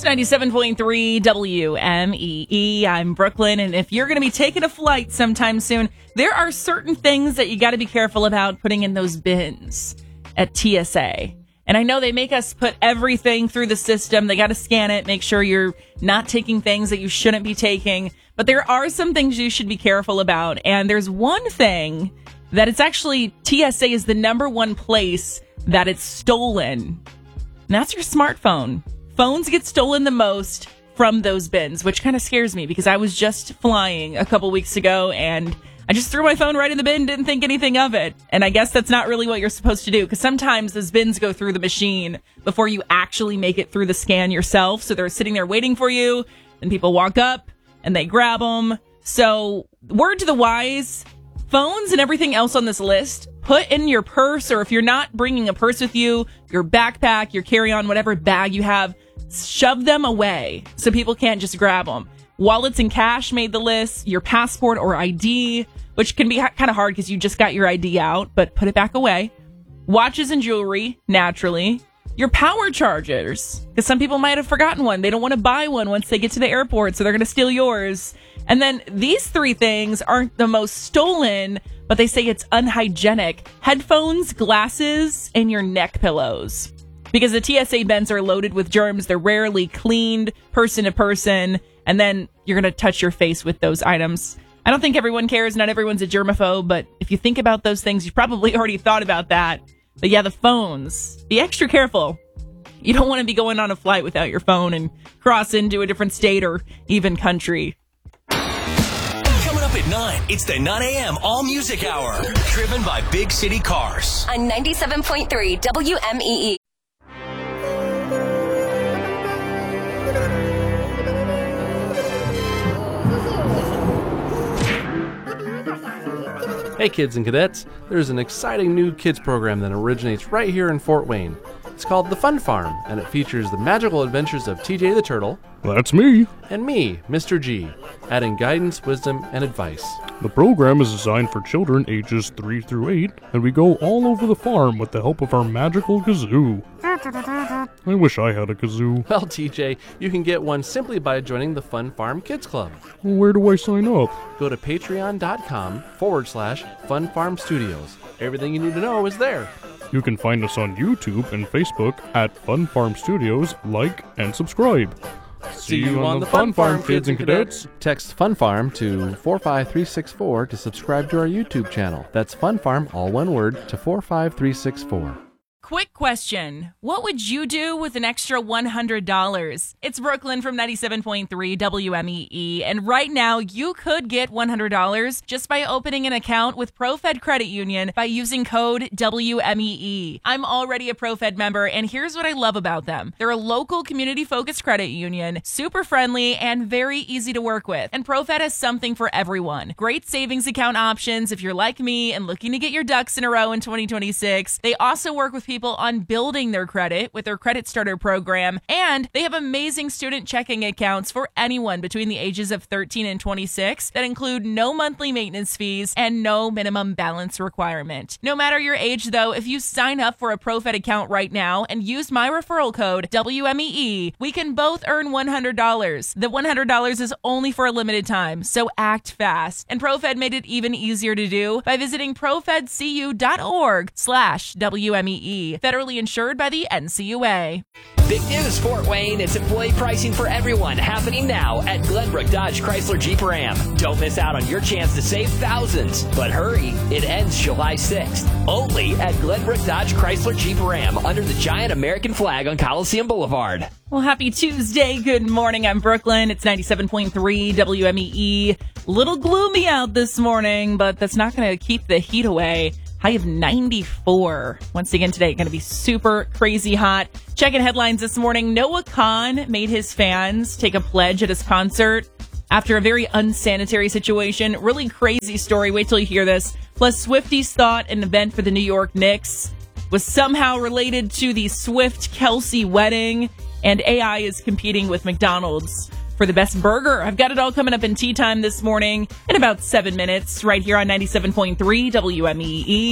It's 97.3 WMEE. I'm Brooklyn, and if you're going to be taking a flight sometime soon, there are certain things that you got to be careful about putting in those bins at TSA. And I know they make us put everything through the system. They got to scan it, make sure you're not taking things that you shouldn't be taking. But there are some things you should be careful about. And there's one thing that it's actually TSA is the number one place that it's stolen. And that's your smartphone. Phones get stolen the most from those bins, which kind of scares me because I was just flying a couple weeks ago and I just threw my phone right in the bin, didn't think anything of it. And I guess that's not really what you're supposed to do because sometimes those bins go through the machine before you actually make it through the scan yourself. So they're sitting there waiting for you and people walk up and they grab them. So word to the wise, phones and everything else on this list, put in your purse, or if you're not bringing a purse with you, your backpack, your carry-on, whatever bag you have, shove them away so people can't just grab them. Wallets and cash made the list, your passport or ID, which can be kind of hard because you just got your ID out, but put it back away. Watches and jewelry, naturally. Your power chargers, because some people might have forgotten one. They don't want to buy one once they get to the airport, so they're going to steal yours. And then these three things aren't the most stolen, but they say it's unhygienic. Headphones, glasses, and your neck pillows. Because the TSA bins are loaded with germs. They're rarely cleaned person to person. And then you're going to touch your face with those items. I don't think everyone cares. Not everyone's a germaphobe. But if you think about those things, you've probably already thought about that. But yeah, the phones. Be extra careful. You don't want to be going on a flight without your phone and cross into a different state or even country. Coming up at 9, it's the 9 a.m. All Music Hour. Driven by Big City Cars. On 97.3 WMEE. Hey kids and cadets, there's an exciting new kids program that originates right here in Fort Wayne. It's called The Fun Farm, and it features the magical adventures of TJ the Turtle. That's me. And me, Mr. G, adding guidance, wisdom, and advice. The program is designed for children ages 3 through 8, and we go all over the farm with the help of our magical kazoo. I wish I had a kazoo. Well, TJ, you can get one simply by joining the Fun Farm Kids Club. Where do I sign up? Go to patreon.com/Fun Farm Studios. Everything you need to know is there. You can find us on YouTube and Facebook at Fun Farm Studios. Like and subscribe. See you on the Fun Farm, kids and cadets. Text Fun Farm to 45364 to subscribe to our YouTube channel. That's Fun Farm, all one word, to 45364. Quick question. What would you do with an extra $100? It's Brooklyn from 97.3 WMEE, and right now you could get $100 just by opening an account with ProFed Credit Union by using code WMEE. I'm already a ProFed member, and here's what I love about them. They're a local community-focused credit union, super friendly, and very easy to work with. And ProFed has something for everyone. Great savings account options if you're like me and looking to get your ducks in a row in 2026. They also work with people on building their credit with their Credit Starter program, and they have amazing student checking accounts for anyone between the ages of 13 and 26 that include no monthly maintenance fees and no minimum balance requirement. No matter your age, though, if you sign up for a ProFed account right now and use my referral code WMEE, we can both earn $100. The $100 is only for a limited time, so act fast. And ProFed made it even easier to do by visiting profedcu.org/WMEE. Federally insured by the NCUA. Big news, Fort Wayne. It's employee pricing for everyone happening now at Glenbrook Dodge Chrysler Jeep Ram. Don't miss out on your chance to save thousands. But hurry, it ends July 6th. Only at Glenbrook Dodge Chrysler Jeep Ram under the giant American flag on Coliseum Boulevard. Well, happy Tuesday. Good morning. I'm Brooklyn. It's 97.3 WMEE. Little gloomy out this morning, but that's not going to keep the heat away. High of 94. Once again today, going to be super crazy hot. Checking headlines this morning. Noah Kahan made his fans take a pledge at his concert after a very unsanitary situation. Really crazy story. Wait till you hear this. Plus, Swifties thought an event for the New York Knicks was somehow related to the Swift-Kelsey wedding, and AI is competing with McDonald's for the best burger. I've got it all coming up in tea time this morning in about 7 minutes right here on 97.3 WMEE.